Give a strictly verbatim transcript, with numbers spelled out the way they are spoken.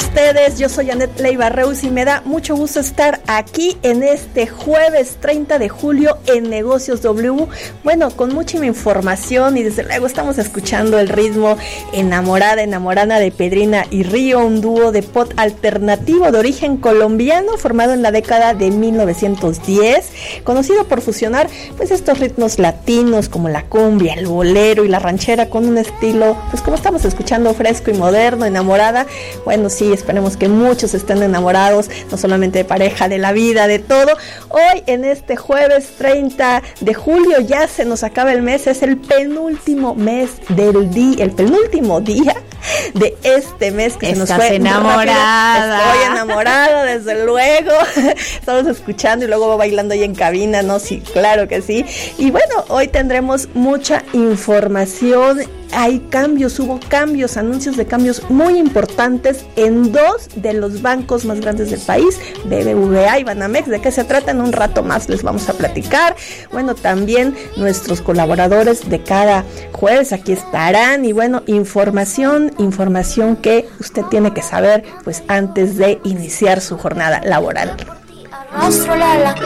ustedes? Yo soy Anet Leiva Reus y me da mucho gusto estar aquí en este jueves treinta de julio en Negocios W. Bueno, con mucha información y desde luego estamos escuchando el ritmo Enamorada, Enamorada de Pedrina y Río, un dúo de pop alternativo de origen colombiano formado en la década de mil novecientos diez, conocido por fusionar pues estos ritmos latinos como la cumbia, el bolero y la ranchera con un estilo, pues como estamos escuchando, fresco y moderno. Enamorada, bueno, sí, esperemos que muchos estén enamorados, no solamente de pareja, de la vida, de todo. Hoy en este jueves treinta de julio ya se nos acaba el mes, es el penúltimo mes del día, el penúltimo día de este mes que Estás se nos fue enamorada. rápido. Estoy enamorada, desde luego. Estamos escuchando y luego bailando ahí en cabina, ¿no? Sí, claro que sí. Y bueno, hoy tendremos mucha información. Hay cambios, hubo cambios, anuncios de cambios muy importantes en dos de los bancos más grandes del país, B B V A y Banamex. ¿De qué se trata? En un rato más les vamos a platicar. Bueno, también nuestros colaboradores de cada jueves aquí estarán. Y bueno, información, información que usted tiene que saber pues antes de iniciar su jornada laboral.